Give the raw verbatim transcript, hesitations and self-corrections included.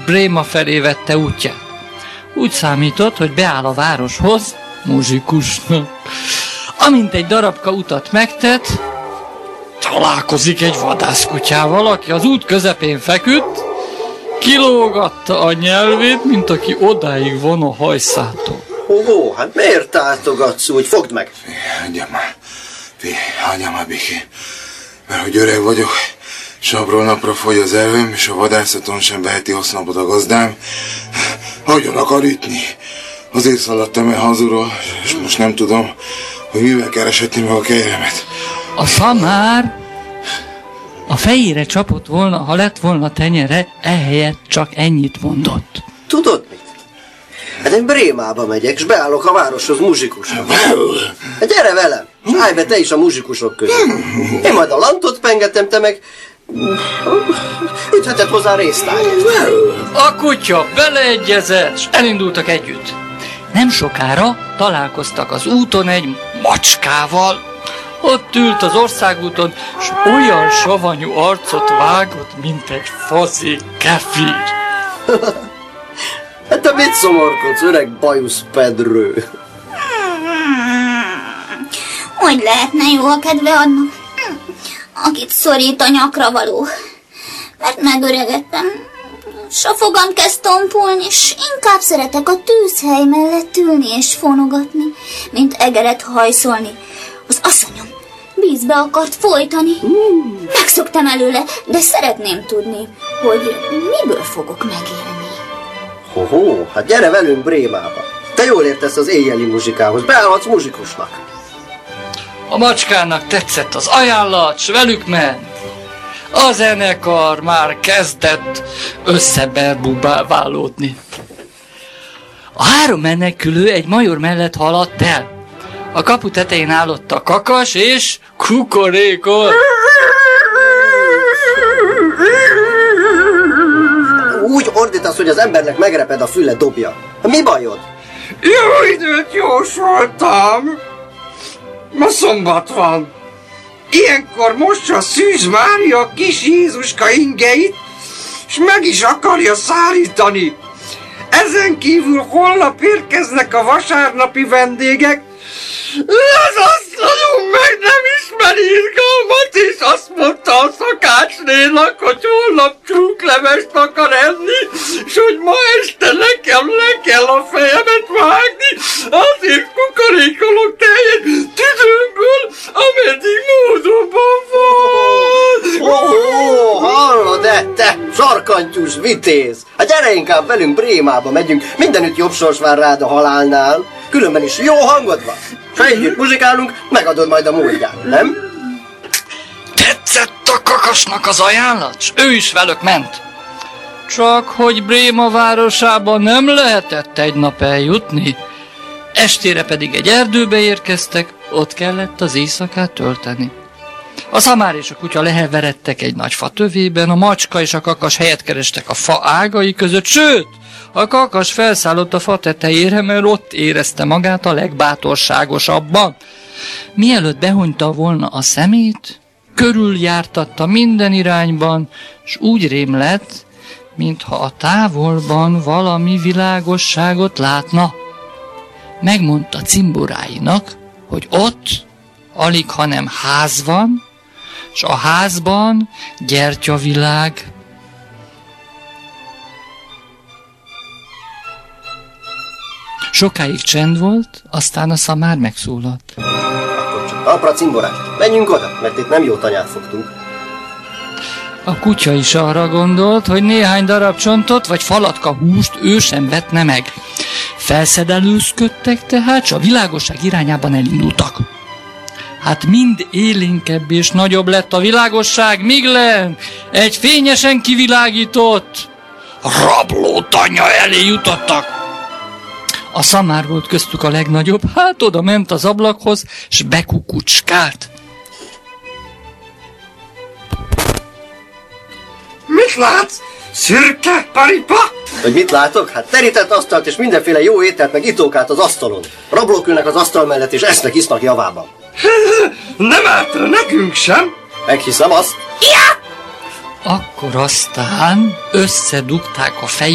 Bréma felé vette útját. Úgy számított, hogy beáll a városhoz muzsikusnak. Amint egy darabka utat megtett, találkozik egy vadászkutyával, aki az út közepén feküdt, kilógatta a nyelvét, mint aki odáig van a hajszától. Ó, hát miért táltogatsz úgy? Fogd meg! Hagyjam már, hagyjam már békén. Mert hogy öreg vagyok, és napról napra fogy az elvem, és a vadászaton sem veheti hasznapot a gazdám, hogyan akar ütni. Azért szaladtam el hazulról, és most nem tudom, hogy mivel kereshetni meg a kejremet. A szamár a fejére csapott volna, ha lett volna tenyere, ehelyett csak ennyit mondott. Tudod mit? Hát én Brémába megyek, és beállok a városhoz muzsikusnak. Hát gyere velem, és állj be te is a muzsikusok közé. Én majd a lantot pengetem, te meg ütheted hozzá résztárgyat. A kutya beleegyezett, és elindultak együtt. Nem sokára találkoztak az úton egy macskával. Ott ült az országúton, és olyan savanyú arcot vágott, mint egy fazi kefir. Hát te mit szomorkodsz, öreg bajusz pedrő? Hogy lehetne jó a kedve annak, akit szorít a nyakra való? Mert megöregedtem, s a fogam kezd tompulni, és inkább szeretek a tűzhely mellett ülni és fonogatni, mint egeret hajszolni. Az asszonyom vízbe akart folytani. Mm. Megszoktam előle, de szeretném tudni, hogy miből fogok megélni. Hoho, hát gyere velünk Brémába. Te jól értesz az éjjeli muzsikához, beállhatsz muzsikusnak. A macskának tetszett az ajánlat, s velük ment. A zenekar már kezdett összeberbubálódni. A három menekülő egy major mellett haladt el. A kapu tetején állott a kakas és kukorékol. Úgy ordítasz, hogy az embernek megreped a füle, dobja. Mi bajod? Jó időt jósoltam. Ma szombat van. Ilyenkor mossa Szűz Mária a kis Jézuska ingeit, és meg is akarja szállítani. Ezen kívül holnap érkeznek a vasárnapi vendégek. Az asszonyom meg nem ismeri izgalmat, és azt mondta a szakácsnénak, hogy holnap csúklevest akar enni, és hogy ma este nekem le kell a fejemet vágni, azért kukorékolok teljes tüdőmből, ameddig módonban van. Ó, ó, hallod-e, te sarkantyús vitéz? Hát gyere inkább velünk Brémába megyünk, mindenütt jobb sors vár rád a halálnál. Különben is jó hangod van. S ha együtt muzsikálunk, megadod majd a módját, nem? Tetszett a kakasnak az ajánlat, s ő is velük ment. Csak hogy Bréma városába nem lehetett egy nap eljutni. Estére pedig egy erdőbe érkeztek, ott kellett az éjszakát tölteni. A szamár és a kutya leheveredtek egy nagy fa tövében, a macska és a kakas helyet kerestek a fa ágai között, sőt, a kakas felszállott a fa tetejére, mert ott érezte magát a legbátorságosabban. Mielőtt behunyta volna a szemét, körüljártatta minden irányban, s úgy rém lett, mintha a távolban valami világosságot látna. Megmondta cimboráinak, hogy ott alig, hanem ház van, s a házban gyertyavilág. Sokáig csend volt, aztán a szamár megszólalt. Akkor csak apra cimborás, menjünk oda, mert itt nem jó tanyát fogtunk. A kutya is arra gondolt, hogy néhány darab csontot vagy falatka húst ő sem vetne meg. Felszedelőzködtek tehát, s a világosság irányában elindultak. Hát mind élénkebb és nagyobb lett a világosság, míg len egy fényesen kivilágított rablótanya elé jutottak. A szamár volt köztük a legnagyobb, hát oda ment az ablakhoz, s bekukucskált. Mit látsz? Szürke paripa? Hogy mit látok? Hát terített asztalt és mindenféle jó ételt meg itókát az asztalon. Rablók ülnek az asztal mellett és esznek, isznak javában. Nem árt el nekünk sem. Meghiszem azt. Ja! Akkor aztán összedugták a fejüket,